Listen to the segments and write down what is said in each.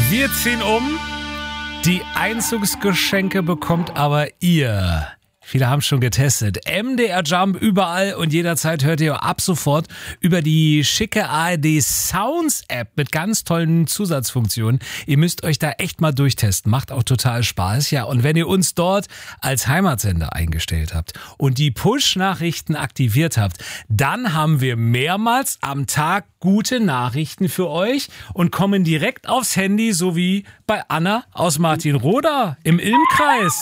Wir ziehen um. Die Einzugsgeschenke bekommt aber ihr. Viele haben schon getestet. MDR Jump überall und jederzeit hört ihr ab sofort über die schicke ARD Sounds App mit ganz tollen Zusatzfunktionen. Ihr müsst euch da echt mal durchtesten. Macht auch total Spaß. Ja, und wenn ihr uns dort als Heimatsender eingestellt habt und die Push-Nachrichten aktiviert habt, dann haben wir mehrmals am Tag gute Nachrichten für euch und kommen direkt aufs Handy, so wie bei Anna aus Martinroda im Ilmkreis.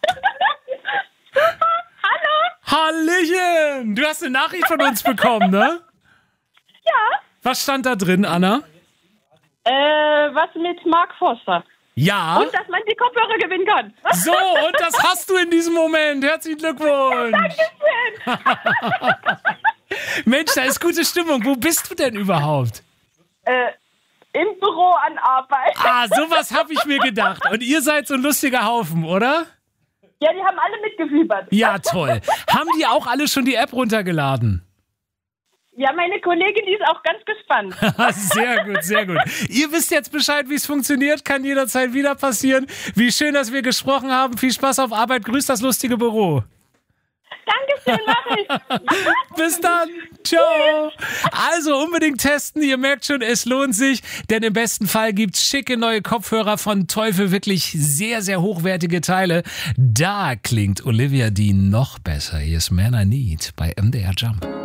Hallöchen! Du hast eine Nachricht von uns bekommen, ne? Ja. Was stand da drin, Anna? Was mit Mark Forster. Ja. Und dass man die Kopfhörer gewinnen kann. So, und das hast du in diesem Moment. Herzlichen Glückwunsch. Dankeschön. Mensch, da ist gute Stimmung. Wo bist du denn überhaupt? Im Büro an Arbeit. Ah, sowas habe ich mir gedacht. Und ihr seid so ein lustiger Haufen, oder? Ja, die haben alle mitgefiebert. Ja, toll. Haben die auch alle schon die App runtergeladen? Ja, meine Kollegin, die ist auch ganz gespannt. Sehr gut, sehr gut. Ihr wisst jetzt Bescheid, wie es funktioniert. Kann jederzeit wieder passieren. Wie schön, dass wir gesprochen haben. Viel Spaß auf Arbeit. Grüßt das lustige Büro. Dankeschön, mach ich. Bis dann. Ciao. Also unbedingt testen. Ihr merkt schon, es lohnt sich. Denn im besten Fall gibt's schicke neue Kopfhörer von Teufel. Wirklich sehr, sehr hochwertige Teile. Da klingt Olivia Dean noch besser. Hier ist Man I Need bei MDR Jump.